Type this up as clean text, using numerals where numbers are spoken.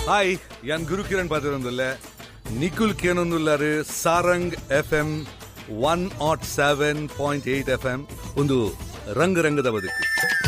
Hi ಯಾನ್ ಗುರು Kiran ಪಾತ್ರೊಂದುಲ್ಲೆ ನಿಖುಲ್ ಕೇನೊಂದುಲ್ಲಾರು Sarang FM 107.8 FM ಒಂದು ರಂಗ ರಂಗದ ಬದುಕು.